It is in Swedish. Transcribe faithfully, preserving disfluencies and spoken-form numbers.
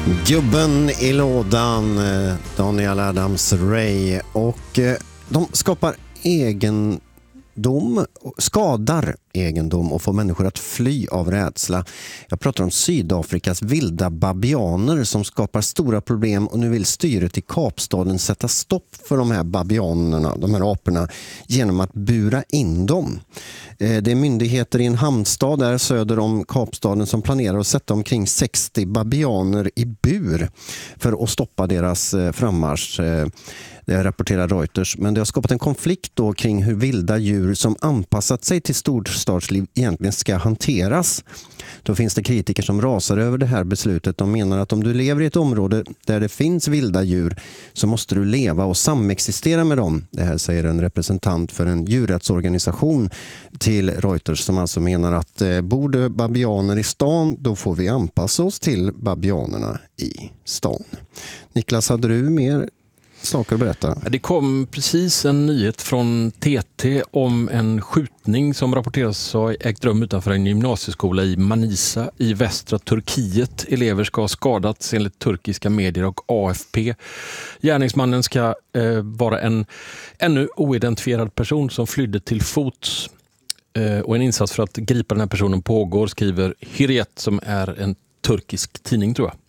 Gubben i lådan, Daniel Adams-Ray, och de skapar egendom, skadar egendom och får människor att fly av rädsla. Jag pratar om Sydafrikas vilda babianer som skapar stora problem, och nu vill styret i Kapstaden sätta stopp för de här babianerna, de här aporna, genom att bura in dem. Det är myndigheter i en hamnstad där söder om Kapstaden som planerar att sätta omkring sextio babianer i bur för att stoppa deras frammarsch. Det rapporterar Reuters, men det har skapat en konflikt då kring hur vilda djur som anpassat sig till storstadsliv egentligen ska hanteras. Då finns det kritiker som rasar över det här beslutet. De menar att om du lever i ett område där det finns vilda djur så måste du leva och samexistera med dem. Det här säger en representant för en djurrättsorganisation till Reuters, som alltså menar att eh, bor det babianer i stan, då får vi anpassa oss till babianerna i stan. Niklas, hade du mer saker att berätta? Det kom precis en nyhet från T T om en skjutning som rapporteras ha ägt rum utanför en gymnasieskola i Manisa i västra Turkiet. Elever ska ha skadats enligt turkiska medier och A F P. Gärningsmannen ska eh, vara en ännu oidentifierad person som flydde till fots. Eh, och en insats för att gripa den här personen pågår, skriver Hürriyet, som är en turkisk tidning, tror jag.